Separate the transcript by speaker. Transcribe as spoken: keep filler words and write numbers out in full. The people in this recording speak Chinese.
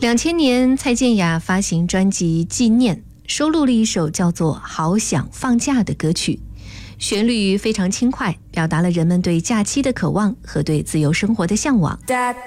Speaker 1: 两千年，蔡健雅发行专辑《纪念》，收录了一首叫做《好想放假》的歌曲，旋律非常轻快，表达了人们对假期的渴望和对自由生活的向往。